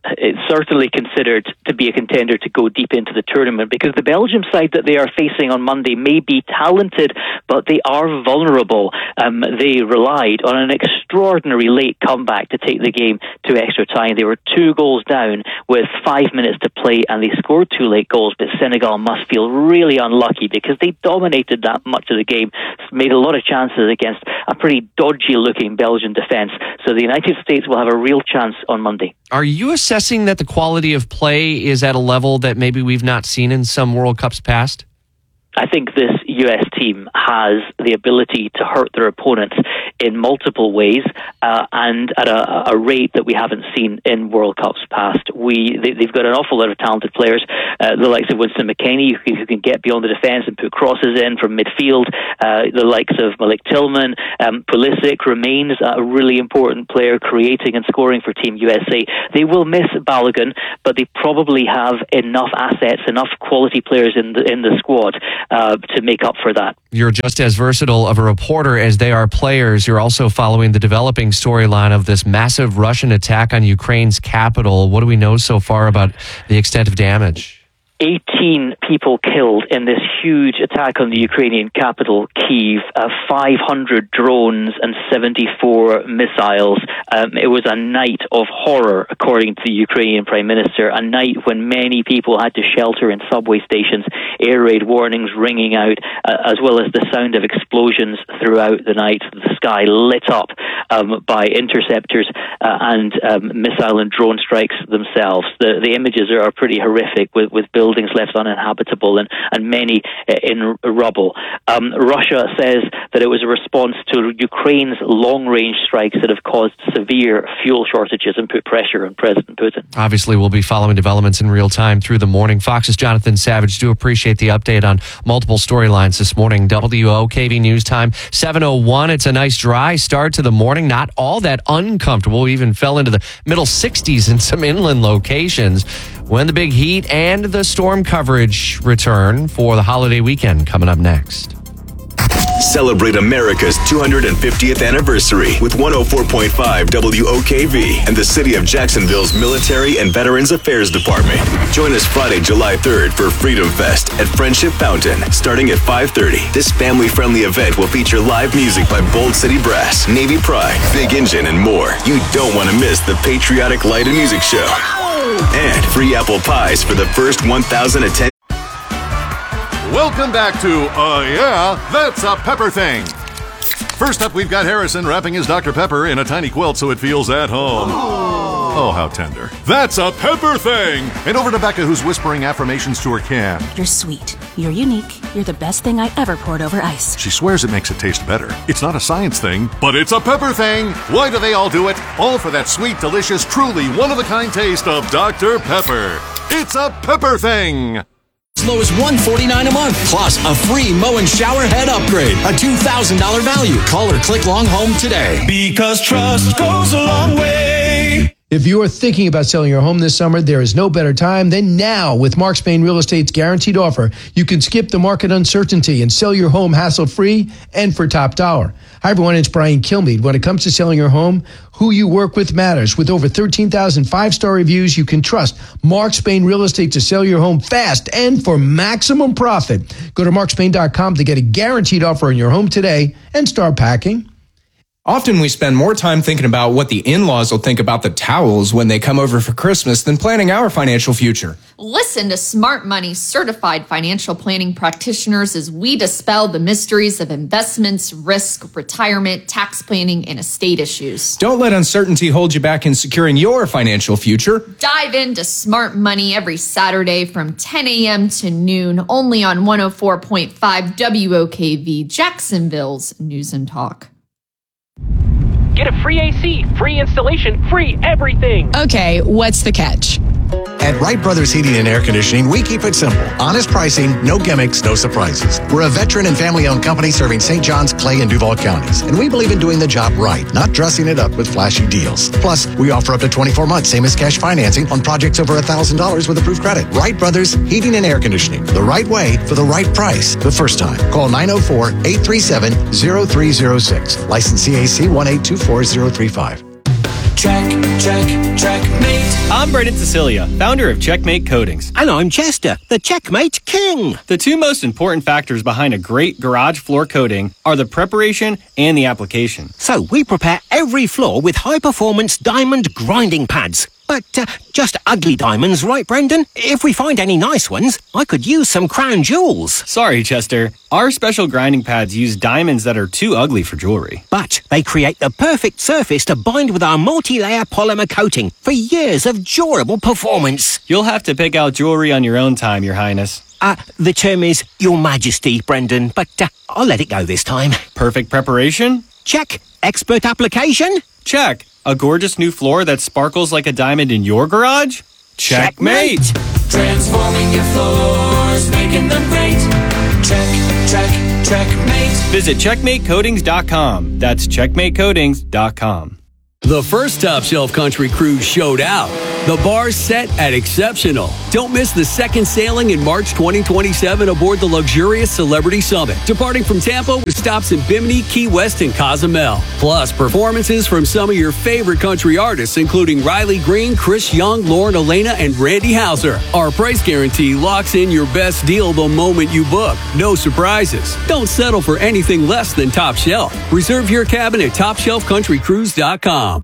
it's certainly considered to be a contender to go deep into the tournament, because the Belgium side that they are facing on Monday may be talented, but they are vulnerable. They relied on an extraordinary late comeback to take the game to extra time. They were 2 goals down with 5 minutes to play, and they scored 2 late goals, but Senegal must feel really unlucky because they dominated that much of the game, made a lot of chances against a pretty dodgy-looking Belgian defence. So the United States will have a real chance on Monday. Are you assessing that the quality of play is at a level that maybe we've not seen in some World Cups past? I think this US team has the ability to hurt their opponents in multiple ways and at a rate that we haven't seen in World Cups past. They've got an awful lot of talented players, the likes of Winston McKennie, who can get beyond the defence and put crosses in from midfield, the likes of Malik Tillman. Pulisic remains a really important player, creating and scoring for Team USA. They will miss Balogun, but they probably have enough assets, enough quality players in the squad to make up for that. You're just as versatile of a reporter as they are players. You're also following the developing storyline of this massive Russian attack on Ukraine's capital. What do we know so far about the extent of damage? 18 people killed in this huge attack on the Ukrainian capital, Kyiv, 500 drones and 74 missiles. It was a night of horror, according to the Ukrainian Prime Minister, a night when many people had to shelter in subway stations, air raid warnings ringing out, as well as the sound of explosions throughout the night. The sky lit up by interceptors and missile and drone strikes themselves. The images are pretty horrific, with buildings left uninhabitable and many in rubble. Russia says that it was a response to Ukraine's long-range strikes that have caused severe fuel shortages and put pressure on President Putin. Obviously, we'll be following developments in real time through the morning. Fox's Jonathan Savage, do appreciate the update on multiple storylines this morning. WOKV News Time, 7:01. It's a nice dry start to the morning. Not all that uncomfortable. We even fell into the middle 60s in some inland locations when the big heat and the storm coverage return for the holiday weekend coming up next. Celebrate America's 250th anniversary with 104.5 WOKV and the City of Jacksonville's Military and Veterans Affairs Department. Join us Friday, July 3rd for Freedom Fest at Friendship Fountain, starting at 5:30. This family-friendly event will feature live music by Bold City Brass, Navy Pride, Big Engine, and more. You don't want to miss the Patriotic Light and Music Show. And free apple pies for the first 1,000 attendees. Welcome back to Yeah, That's a Pepper Thing. First up, we've got Harrison wrapping his Dr. Pepper in a tiny quilt so it feels at home. Oh, how tender. That's a Pepper Thing. And over to Becca, who's whispering affirmations to her can. You're sweet. You're unique. You're the best thing I ever poured over ice. She swears it makes it taste better. It's not a science thing, but it's a pepper thing. Why do they all do it? All for that sweet, delicious, truly one-of-a-kind taste of Dr. Pepper. It's a Pepper Thing. As low as $149 a month, plus a free mow and shower head upgrade, a $2,000 value. Call or click Long Home today. Because trust goes a long way. If you are thinking about selling your home this summer, there is no better time than now. With Mark Spain Real Estate's guaranteed offer, you can skip the market uncertainty and sell your home hassle-free and for top dollar. Hi, everyone. It's Brian Kilmeade. When it comes to selling your home, who you work with matters. With over 13,000 five-star reviews, you can trust Mark Spain Real Estate to sell your home fast and for maximum profit. Go to markspain.com to get a guaranteed offer on your home today and start packing. Often we spend more time thinking about what the in-laws will think about the towels when they come over for Christmas than planning our financial future. Listen to Smart Money certified financial planning practitioners as we dispel the mysteries of investments, risk, retirement, tax planning, and estate issues. Don't let uncertainty hold you back in securing your financial future. Dive into Smart Money every Saturday from 10 a.m. to noon, only on 104.5 WOKV, Jacksonville's News and Talk. Get a free AC, free installation, free everything. Okay, what's the catch? At Wright Brothers Heating and Air Conditioning, we keep it simple. Honest pricing, no gimmicks, no surprises. We're a veteran and family-owned company serving St. Johns, Clay, and Duval counties. And we believe in doing the job right, not dressing it up with flashy deals. Plus, we offer up to 24 months, same as cash financing on projects over $1,000 with approved credit. Wright Brothers Heating and Air Conditioning. The right way for the right price the first time. Call 904-837-0306. License CAC 1824035. Checkmate. I'm Brendan Cecilia, founder of Checkmate Coatings. And I'm Chester, the Checkmate King. The two most important factors behind a great garage floor coating are the preparation and the application. So we prepare every floor with high-performance diamond grinding pads. But just ugly diamonds, right, Brendan? If we find any nice ones, I could use some crown jewels. Sorry, Chester. Our special grinding pads use diamonds that are too ugly for jewelry. But they create the perfect surface to bind with our multi-layer polymer coating for years of durable performance. You'll have to pick out jewelry on your own time, Your Highness. The term is Your Majesty, Brendan, but I'll let it go this time. Perfect preparation? Check. Expert application? Check. A gorgeous new floor that sparkles like a diamond in your garage? Checkmate! Transforming your floors, making them great. Checkmate. Visit CheckmateCoatings.com. That's CheckmateCoatings.com. The first Top Shelf Country Cruise showed out. The bar's set at exceptional. Don't miss the second sailing in March 2027 aboard the luxurious Celebrity Summit, departing from Tampa with stops in Bimini, Key West, and Cozumel. Plus, performances from some of your favorite country artists, including Riley Green, Chris Young, Lauren Elena, and Randy Houser. Our price guarantee locks in your best deal the moment you book. No surprises. Don't settle for anything less than Top Shelf. Reserve your cabin at TopShelfCountryCruise.com.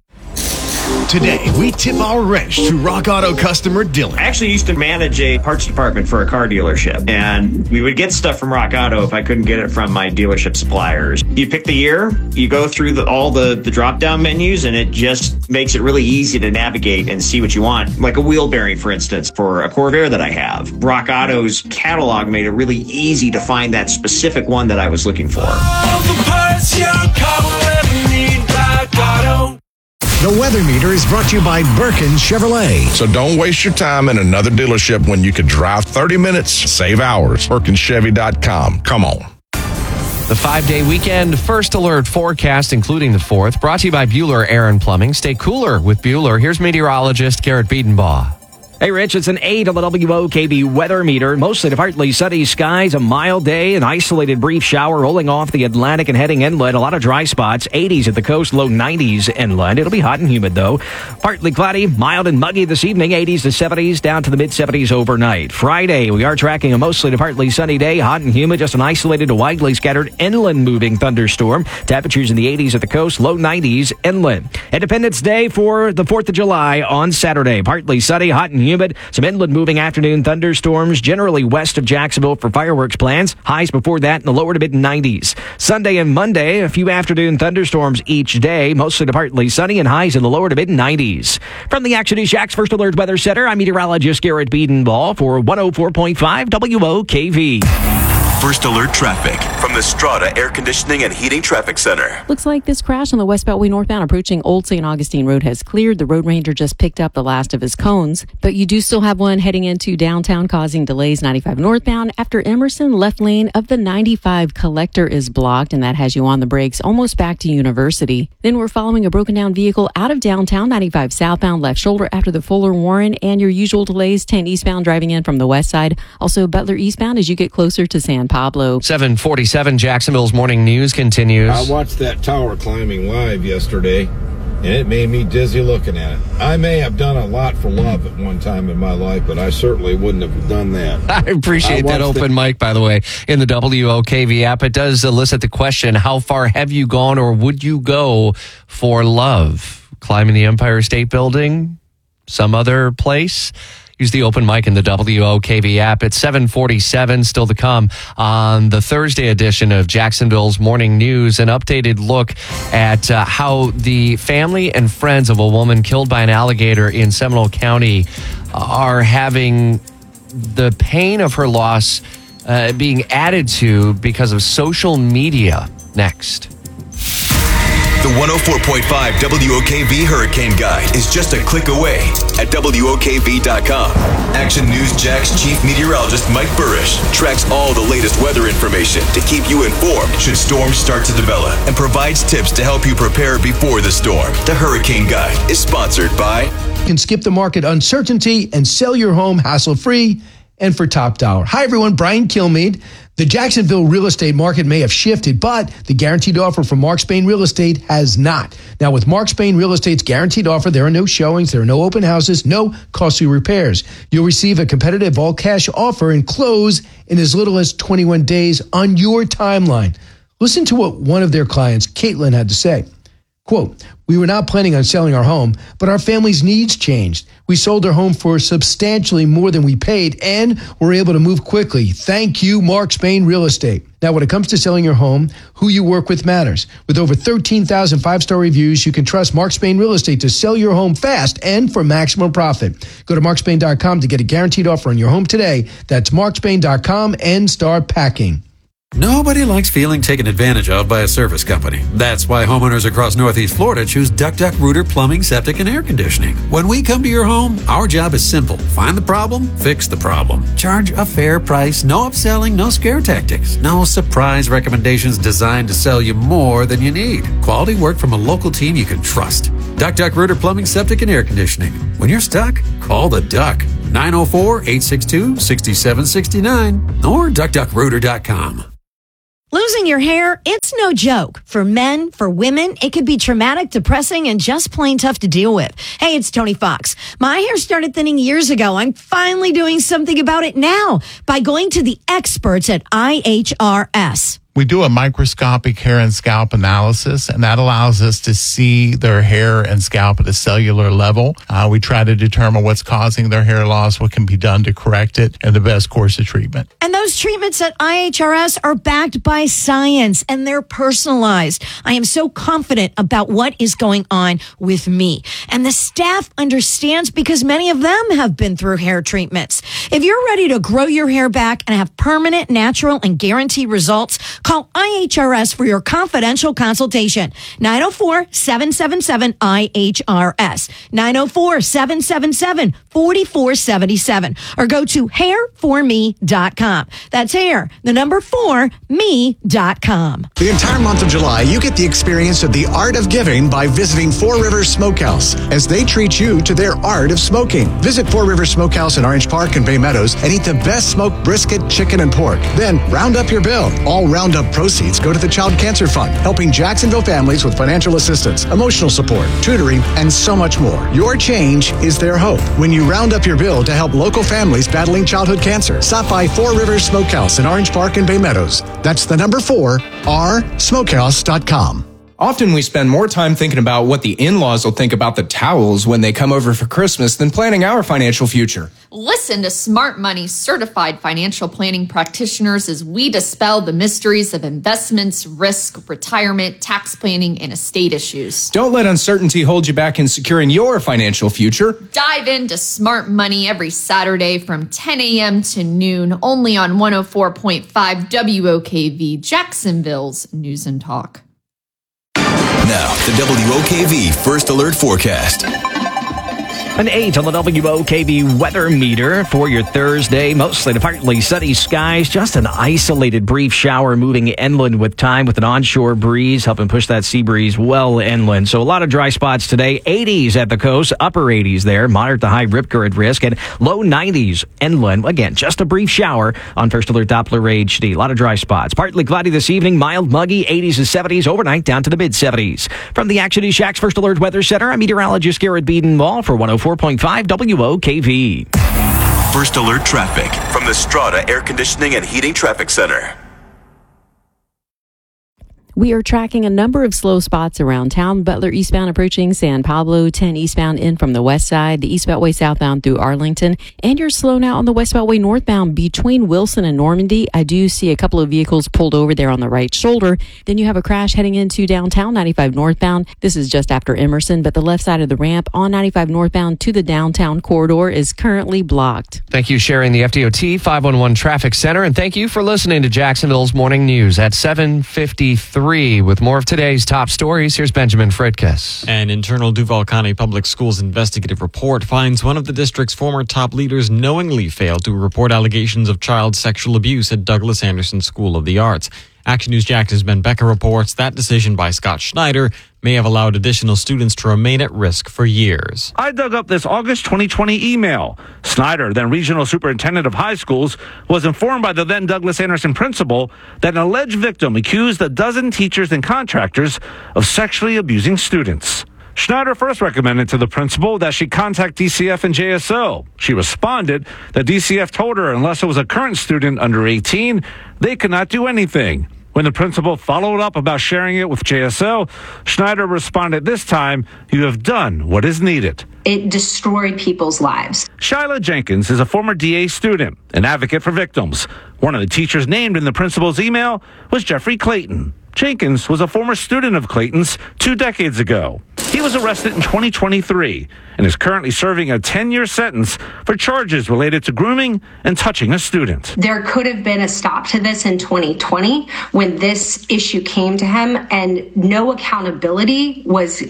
Today, we tip our wrench to Rock Auto customer Dylan. I actually used to manage a parts department for a car dealership, and we would get stuff from Rock Auto if I couldn't get it from my dealership suppliers. You pick the year, you go through all the drop-down menus, and it just makes it really easy to navigate and see what you want. Like a wheel bearing, for instance, for a Corvair that I have. Rock Auto's catalog made it really easy to find that specific one that I was looking for. All the parts your car will ever need, Rock Auto. The Weather Meter is brought to you by Birkin Chevrolet. So don't waste your time in another dealership when you could drive 30 minutes, save hours. BirkinChevy.com. Come on. The 5-day weekend first alert forecast, including the 4th, brought to you by Bueller Air and Plumbing. Stay cooler with Bueller. Here's meteorologist Garrett Biedenbaugh. Hey, Rich, it's an 8 on the WOKV weather meter. Mostly to partly sunny skies, a mild day, an isolated brief shower rolling off the Atlantic and heading inland. A lot of dry spots, 80s at the coast, low 90s inland. It'll be hot and humid, though. Partly cloudy, mild and muggy this evening, 80s to 70s, down to the mid-70s overnight. Friday, we are tracking a mostly to partly sunny day, hot and humid, just an isolated to widely scattered inland moving thunderstorm. Temperatures in the 80s at the coast, low 90s inland. Independence Day for the 4th of July on Saturday. Partly sunny, hot and humid. Some inland moving afternoon thunderstorms generally west of Jacksonville for fireworks plans. Highs before that in the lower to mid 90s. Sunday and Monday, a few afternoon thunderstorms each day, mostly to partly sunny and highs in the lower to mid 90s. From the Action News Shack's First Alert Weather Center, I'm meteorologist Garrett Biedenbaugh for 104.5 WOKV. First Alert traffic from the Strata Air Conditioning and Heating Traffic Center. Looks like this crash on the West Beltway northbound approaching Old St. Augustine Road has cleared. The road ranger just picked up the last of his cones, but you do still have one heading into downtown causing delays 95 northbound after Emerson left lane of the 95 collector is blocked, and that has you on the brakes almost back to University. Then we're following a broken down vehicle out of downtown 95 southbound left shoulder after the Fuller Warren, and your usual delays 10 eastbound driving in from the west side. Also Butler eastbound as you get closer to San Pablo. 7:47 Jacksonville's morning news continues. I watched that tower climbing live yesterday, and it made me dizzy looking at it. I may have done a lot for love at one time in my life, but I certainly wouldn't have done that. I appreciate that open mic, by the way, in the WOKV app. It does elicit the question, how far have you gone or would you go for love? Climbing the Empire State Building? Some other place? Use the open mic in the WOKV app. It's 7:47, still to come on the Thursday edition of Jacksonville's Morning News. An updated look at how the family and friends of a woman killed by an alligator in Seminole County are having the pain of her loss being added to because of social media. Next. The 104.5 WOKV Hurricane Guide is just a click away at WOKV.com. Action News Jack's chief meteorologist Mike Burrish tracks all the latest weather information to keep you informed should storms start to develop and provides tips to help you prepare before the storm. The Hurricane Guide is sponsored by... You can skip the market uncertainty and sell your home hassle-free and for top dollar. Hi, everyone. Brian Kilmeade. The Jacksonville real estate market may have shifted, but the guaranteed offer from Mark Spain Real Estate has not. Now, with Mark Spain Real Estate's guaranteed offer, there are no showings, there are no open houses, no costly repairs. You'll receive a competitive all-cash offer and close in as little as 21 days on your timeline. Listen to what one of their clients, Caitlin, had to say. Quote, "We were not planning on selling our home, but our family's needs changed. We sold our home for substantially more than we paid and were able to move quickly. Thank you, Mark Spain Real Estate." Now, when it comes to selling your home, who you work with matters. With over 13,000 five-star reviews, you can trust Mark Spain Real Estate to sell your home fast and for maximum profit. Go to markspain.com to get a guaranteed offer on your home today. That's markspain.com and start packing. Nobody likes feeling taken advantage of by a service company. That's why homeowners across Northeast Florida choose Duck Duck Rooter Plumbing, Septic, and Air Conditioning. When we come to your home, our job is simple. Find the problem, fix the problem. Charge a fair price, no upselling, no scare tactics, no surprise recommendations designed to sell you more than you need. Quality work from a local team you can trust. Duck Duck Rooter Plumbing, Septic, and Air Conditioning. When you're stuck, call the Duck. 904-862-6769 or duckduckrooter.com. Losing your hair, it's no joke. For men, for women, it could be traumatic, depressing, and just plain tough to deal with. Hey, it's Tony Fox. My hair started thinning years ago. I'm finally doing something about it now by going to the experts at IHRS. We do a microscopic hair and scalp analysis, and that allows us to see their hair and scalp at a cellular level. We try to determine what's causing their hair loss, what can be done to correct it, and the best course of treatment. And those treatments at IHRS are backed by science, and they're personalized. I am so confident about what is going on with me. And the staff understands because many of them have been through hair treatments. If you're ready to grow your hair back and have permanent, natural, and guaranteed results, call IHRS for your confidential consultation. 904-777-IHRS. 904-777-4477. Or go to hairforme.com. That's hair, the number 4me.com. The entire month of July, you get the experience of the art of giving by visiting Four Rivers Smokehouse as they treat you to their art of smoking. Visit Four Rivers Smokehouse in Orange Park and Bay Meadows and eat the best smoked brisket, chicken, and pork. Then round up your bill. All round up proceeds go to the Child Cancer Fund, helping Jacksonville families with financial assistance, emotional support, tutoring, and so much more. Your change is their hope. When you round up your bill to help local families battling childhood cancer, stop by Four Rivers Smokehouse in Orange Park and Bay Meadows. That's the number 4rsmokehouse.com. Often we spend more time thinking about what the in-laws will think about the towels when they come over for Christmas than planning our financial future. Listen to Smart Money certified financial planning practitioners as we dispel the mysteries of investments, risk, retirement, tax planning, and estate issues. Don't let uncertainty hold you back in securing your financial future. Dive into Smart Money every Saturday from 10 a.m. to noon, only on 104.5 WOKV, Jacksonville's News and Talk. Now, the WOKV First Alert Forecast. An 8 on the WOKV weather meter for your Thursday. Mostly to partly sunny skies. Just an isolated brief shower moving inland with time with an onshore breeze helping push that sea breeze well inland. So a lot of dry spots today. 80s at the coast, upper 80s there. Moderate to high rip current risk and low 90s inland. Again, just a brief shower on First Alert Doppler HD. A lot of dry spots. Partly cloudy this evening. Mild, muggy, 80s and 70s. Overnight down to the mid 70s. From the Action East Shacks First Alert Weather Center, I'm meteorologist Garrett Beeden-Wall for 104.5 WOKV. First Alert Traffic from the Strata Air Conditioning and Heating Traffic Center. We are tracking a number of slow spots around town. Butler eastbound approaching San Pablo, 10 eastbound in from the west side, the East Beltway southbound through Arlington, and you're slow now on the West Beltway northbound between Wilson and Normandy. I do see a couple of vehicles pulled over there on the right shoulder. Then you have a crash heading into downtown 95 northbound. This is just after Emerson, but the left side of the ramp on 95 northbound to the downtown corridor is currently blocked. Thank you, sharing the FDOT 511 Traffic Center, and thank you for listening to Jacksonville's Morning News at 7:53. With more of today's top stories, here's Benjamin Fritkus. An internal Duval County Public Schools investigative report finds one of the district's former top leaders knowingly failed to report allegations of child sexual abuse at Douglas Anderson School of the Arts. Action News Jax's Ben Becker reports that decision by Scott Schneider may have allowed additional students to remain at risk for years. I dug up this August 2020 email. Snyder, then regional superintendent of high schools, was informed by the then Douglas Anderson principal that an alleged victim accused a dozen teachers and contractors of sexually abusing students. Schneider first recommended to the principal that she contact DCF and JSO. She responded that DCF told her unless it was a current student under 18, they could not do anything. When the principal followed up about sharing it with JSO, Schneider responded this time, "You have done what is needed." It destroyed people's lives. Shyla Jenkins is a former DA student, an advocate for victims. One of the teachers named in the principal's email was Jeffrey Clayton. Jenkins was a former student of Clayton's 2 decades ago. He was arrested in 2023 and is currently serving a 10-year sentence for charges related to grooming and touching a student. There could have been a stop to this in 2020 when this issue came to him and no accountability was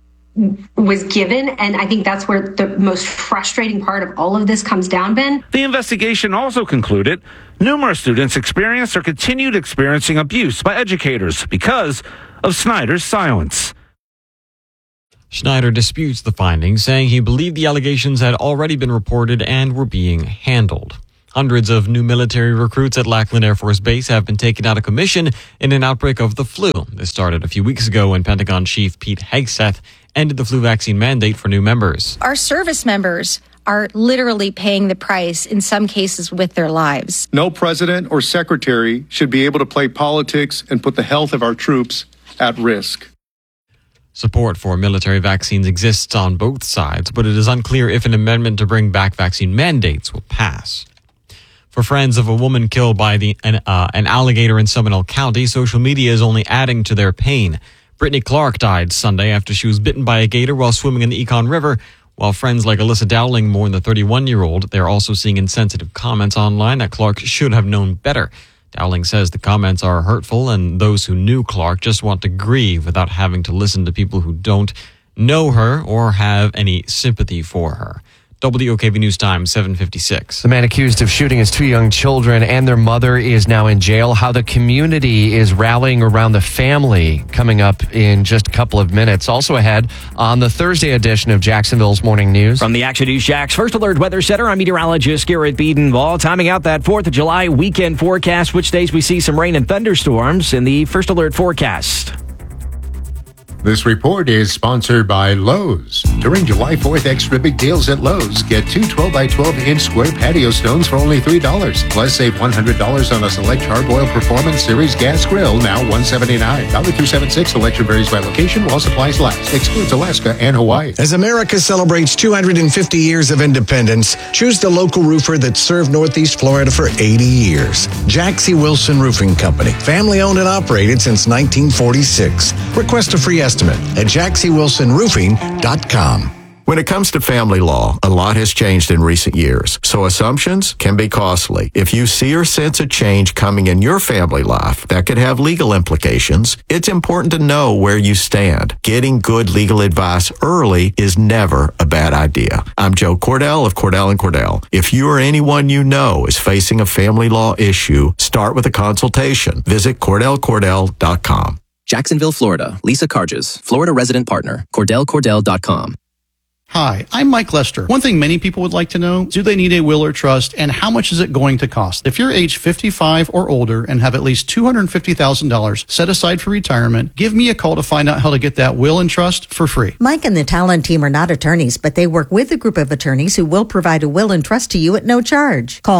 given. And I think that's where the most frustrating part of all of this comes down, Ben. The investigation also concluded numerous students experienced or continued experiencing abuse by educators because of Snyder's silence. Schneider disputes the findings, saying he believed the allegations had already been reported and were being handled. Hundreds of new military recruits at Lackland Air Force Base have been taken out of commission in an outbreak of the flu. This started a few weeks ago when Pentagon Chief Pete Hegseth ended the flu vaccine mandate for new members. Our service members are literally paying the price, in some cases with their lives. No president or secretary should be able to play politics and put the health of our troops at risk. Support for military vaccines exists on both sides, but it is unclear if an amendment to bring back vaccine mandates will pass. For friends of a woman killed by an alligator in Seminole County, social media is only adding to their pain. Brittany Clark died Sunday after she was bitten by a gator while swimming in the Econ River. While friends like Alyssa Dowling mourn the 31-year-old, they're also seeing insensitive comments online that Clark should have known better. Dowling says the comments are hurtful and those who knew Clark just want to grieve without having to listen to people who don't know her or have any sympathy for her. WOKV News Time, 7:56. The man accused of shooting his 2 young children and their mother is now in jail. How the community is rallying around the family coming up in just a couple of minutes. Also ahead on the Thursday edition of Jacksonville's Morning News. From the Action News Jax First Alert Weather Center, I'm meteorologist Garrett Bedenbaugh. Timing out that 4th of July weekend forecast, which days we see some rain and thunderstorms in the First Alert forecast. This report is sponsored by Lowe's. During July 4th, extra big deals at Lowe's. Get 2 12-by-12-inch square patio stones for only $3. Plus, save $100 on a select Char-Broil Performance Series gas grill, now $179. $276. Election varies by location while supplies last. Excludes Alaska and Hawaii. As America celebrates 250 years of independence, choose the local roofer that served Northeast Florida for 80 years. Jaxie Wilson Roofing Company. Family owned and operated since 1946. Request a free estimate at JaxieWilsonRoofing.com. When it comes to family law, a lot has changed in recent years, so assumptions can be costly. If you see or sense a change coming in your family life that could have legal implications, it's important to know where you stand. Getting good legal advice early is never a bad idea. I'm Joe Cordell of Cordell & Cordell. If you or anyone you know is facing a family law issue, start with a consultation. Visit CordellCordell.com. Jacksonville, Florida. Lisa Carges, Florida resident partner. CordellCordell.com. Hi, I'm Mike Lester. One thing many people would like to know, do they need a will or trust, and how much is it going to cost? If you're age 55 or older and have at least $250,000 set aside for retirement, give me a call to find out how to get that will and trust for free. Mike and the Talon team are not attorneys, but they work with a group of attorneys who will provide a will and trust to you at no charge. Call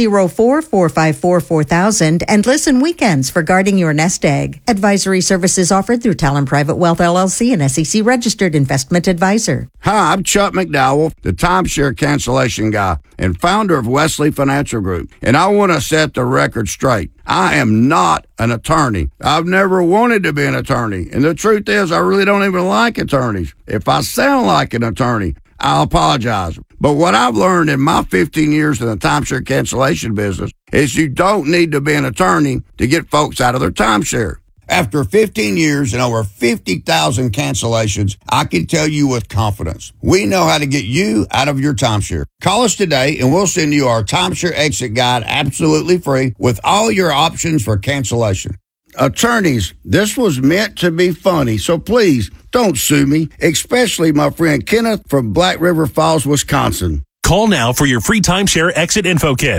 904-454-4000 and listen weekends for guarding your nest egg. Advisory services offered through Talon Private Wealth LLC, an SEC registered investment advisor. Hi, I'm Chuck McDowell, the timeshare cancellation guy and founder of Wesley Financial Group, and I want to set the record straight. I am not an attorney. I've never wanted to be an attorney, and the truth is I really don't even like attorneys. If I sound like an attorney, I'll apologize. But what I've learned in my 15 years in the timeshare cancellation business is you don't need to be an attorney to get folks out of their timeshare. After 15 years and over 50,000 cancellations, I can tell you with confidence, we know how to get you out of your timeshare. Call us today and we'll send you our timeshare exit guide absolutely free with all your options for cancellation. Attorneys, this was meant to be funny, so please don't sue me, especially my friend Kenneth from Black River Falls, Wisconsin. Call now for your free timeshare exit info kit.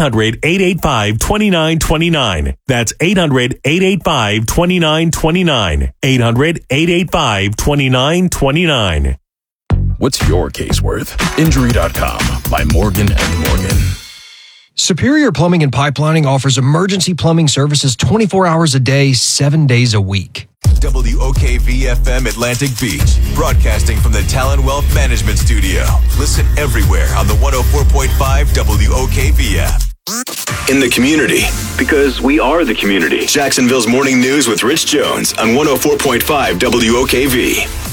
800-885-2929. That's 800-885-2929. 800-885-2929. What's your case worth? Injury.com by Morgan & Morgan. Superior Plumbing and Pipelining offers emergency plumbing services 24 hours a day, 7 days a week. WOKV-FM Atlantic Beach, broadcasting from the Talon Wealth Management Studio. Listen everywhere on the 104.5 WOKV app. In the community, because we are the community. Jacksonville's Morning News with Rich Jones on 104.5 WOKV.